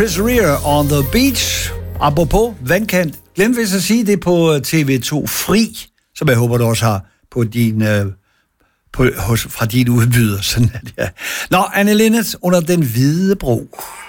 Chris Rea on the beach. Apropos vandkant. Glem vist at sige det på TV2 Fri, som jeg håber, du også har på din, fra din udbyder. Sådan at, ja. Nå, Anne Linnet under den hvide bro.